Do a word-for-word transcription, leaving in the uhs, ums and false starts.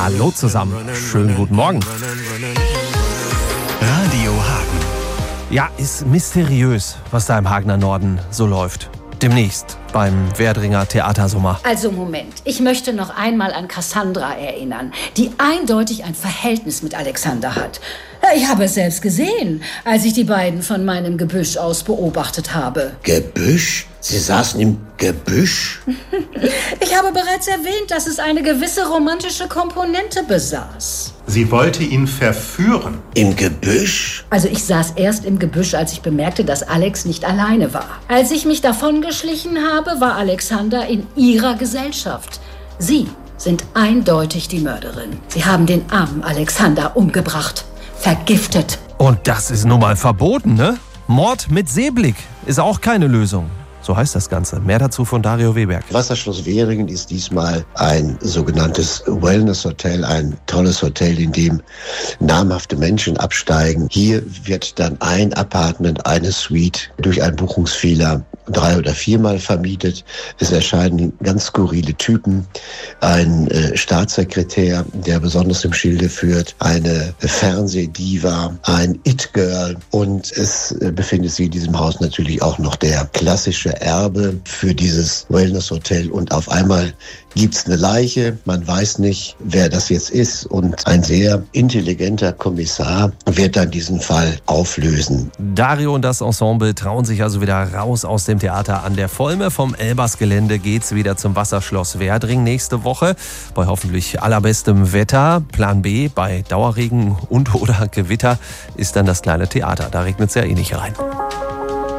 Hallo zusammen, schönen guten Morgen. Radio Hagen. Ja, ist mysteriös, was da im Hagener Norden so läuft. Demnächst beim Werdringer Theatersommer. Also Moment, ich möchte noch einmal an Cassandra erinnern, die eindeutig ein Verhältnis mit Alexander hat. Ich habe es selbst gesehen, als ich die beiden von meinem Gebüsch aus beobachtet habe. Gebüsch? Sie saßen im Gebüsch? Ich habe bereits erwähnt, dass es eine gewisse romantische Komponente besaß. Sie wollte ihn verführen. Im Gebüsch? Also ich saß erst im Gebüsch, als ich bemerkte, dass Alex nicht alleine war. Als ich mich davongeschlichen habe, war Alexander in ihrer Gesellschaft. Sie sind eindeutig die Mörderin. Sie haben den armen Alexander umgebracht. Vergiftet. Und das ist nun mal verboten, ne? Mord mit Seeblick ist auch keine Lösung. So heißt das Ganze. Mehr dazu von Dario Weberg. Wasserschloss Währingen ist diesmal ein sogenanntes Wellness-Hotel, ein tolles Hotel, in dem namhafte Menschen absteigen. Hier wird dann ein Apartment, eine Suite durch einen Buchungsfehler drei- oder viermal vermietet. Es erscheinen ganz skurrile Typen, ein äh, Staatssekretär, der besonders im Schilde führt, eine Fernsehdiva, ein It-Girl und es äh, befindet sich in diesem Haus natürlich auch noch der klassische Erbe für dieses Wellness-Hotel und auf einmal gibt's eine Leiche, man weiß nicht, wer das jetzt ist und ein sehr intelligenter Kommissar wird dann diesen Fall auflösen. Dario und das Ensemble trauen sich also wieder raus aus dem Theater an der Volme. Vom Elbers-Gelände geht's wieder zum Wasserschloss Werdring nächste Woche. Bei hoffentlich allerbestem Wetter. Plan B, bei Dauerregen und oder Gewitter ist dann das kleine Theater. Da regnet's ja eh nicht rein.